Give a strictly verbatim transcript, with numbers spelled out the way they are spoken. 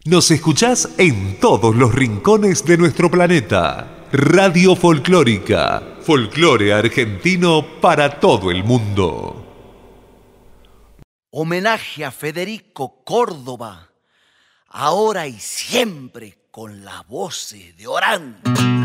Nos escuchás en todos los rincones de nuestro planeta. Radio Folclórica, folclore argentino para todo el mundo. Homenaje a Federico Córdoba, ahora y siempre con las voces de Orán.